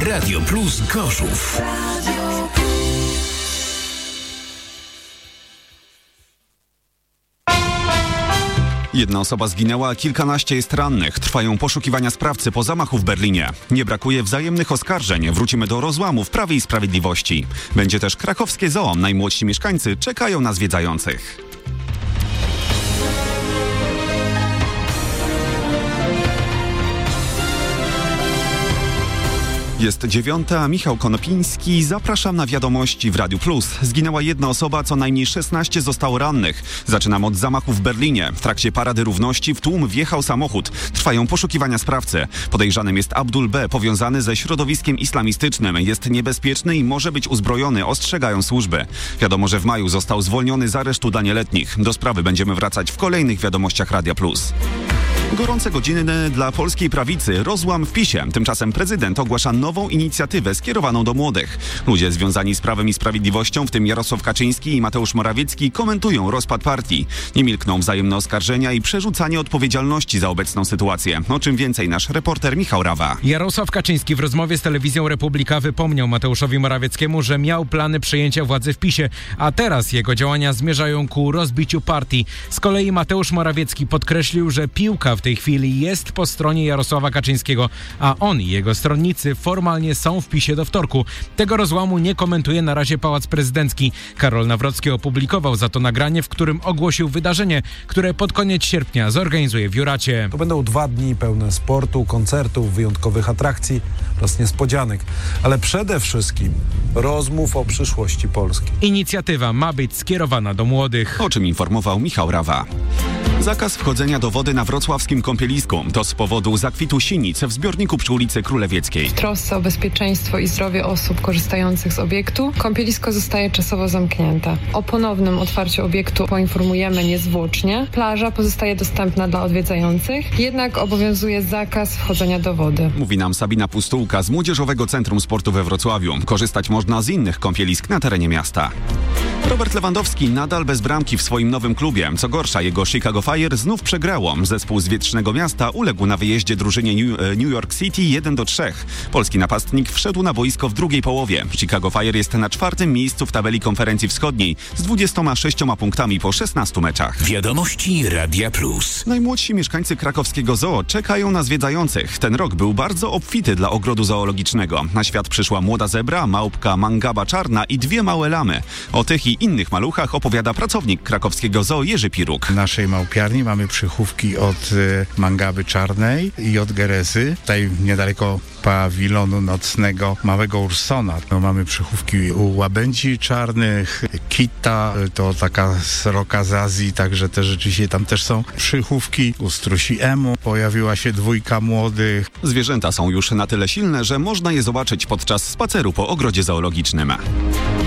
Radio Plus Gorzów. Jedna osoba zginęła, a kilkanaście jest rannych. Trwają poszukiwania sprawcy po zamachu w Berlinie. Nie brakuje wzajemnych oskarżeń. Wrócimy do rozłamu w Prawie i Sprawiedliwości. Będzie też krakowskie zoo. Najmłodsi mieszkańcy czekają na zwiedzających. Jest 9, a Michał Konopiński. Zapraszam na wiadomości w Radiu Plus. Zginęła jedna osoba, co najmniej 16 zostało rannych. Zaczynam od zamachu w Berlinie. W trakcie Parady Równości w tłum wjechał samochód. Trwają poszukiwania sprawcy. Podejrzanym jest Abdul B., powiązany ze środowiskiem islamistycznym. Jest niebezpieczny i może być uzbrojony, ostrzegają służby. Wiadomo, że w maju został zwolniony z aresztu dla nieletnich. Do sprawy będziemy wracać w kolejnych wiadomościach Radia Plus. Gorące godziny dla polskiej prawicy. Rozłam w PiS-ie. Tymczasem prezydent ogłasza nową inicjatywę skierowaną do młodych. Ludzie związani z Prawem i Sprawiedliwością, w tym Jarosław Kaczyński i Mateusz Morawiecki, komentują rozpad partii. Nie milkną wzajemne oskarżenia i przerzucanie odpowiedzialności za obecną sytuację. O czym więcej nasz reporter Michał Rawa. Jarosław Kaczyński w rozmowie z telewizją Republika wypomniał Mateuszowi Morawieckiemu, że miał plany przejęcia władzy w PiS-ie, a teraz jego działania zmierzają ku rozbiciu partii. Z kolei Mateusz Morawiecki podkreślił, że piłka w tej chwili jest po stronie Jarosława Kaczyńskiego, a on i jego stronnicy formalnie są w PiS-ie do wtorku. Tego rozłamu nie komentuje na razie Pałac Prezydencki. Karol Nawrocki opublikował za to nagranie, w którym ogłosił wydarzenie, które pod koniec sierpnia zorganizuje w Juracie. To będą 2 dni pełne sportu, koncertów, wyjątkowych atrakcji oraz niespodzianek, ale przede wszystkim rozmów o przyszłości Polski. Inicjatywa ma być skierowana do młodych. O czym informował Michał Rawa. Zakaz wchodzenia do wody na wrocławskim kąpielisku. To z powodu zakwitu sinic w zbiorniku przy ulicy Królewieckiej. W trosce o bezpieczeństwo i zdrowie osób korzystających z obiektu kąpielisko zostaje czasowo zamknięte. O ponownym otwarciu obiektu poinformujemy niezwłocznie. Plaża pozostaje dostępna dla odwiedzających, jednak obowiązuje zakaz wchodzenia do wody. Mówi nam Sabina Pustułka z Młodzieżowego Centrum Sportu we Wrocławiu. Korzystać można z innych kąpielisk na terenie miasta. Robert Lewandowski nadal bez bramki w swoim nowym klubie. Co gorsza, jego Chicago Fire znów przegrało. Zespół z Wietrznego Miasta uległ na wyjeździe drużynie New York City 1-3. Polski napastnik wszedł na boisko w drugiej połowie. Chicago Fire jest na 4. miejscu w tabeli Konferencji Wschodniej z 26 punktami po 16 meczach. Wiadomości Radia Plus. Najmłodsi mieszkańcy krakowskiego zoo czekają na zwiedzających. Ten rok był bardzo obfity dla ogrodu zoologicznego. Na świat przyszła młoda zebra, małpka mangaba czarna i 2 małe lamy. O tych i innych maluchach opowiada pracownik krakowskiego zoo Jerzy Piruk. W naszej małpiarni mamy przychówki od mangaby czarnej i od gerezy. Tutaj niedaleko pawilonu nocnego małego ursona. Mamy przychówki u łabędzi czarnych, kita, to taka sroka z Azji, także też rzeczywiście tam też są przychówki. U strusi emu pojawiła się 2 młodych. Zwierzęta są już na tyle silne, że można je zobaczyć podczas spaceru po ogrodzie zoologicznym.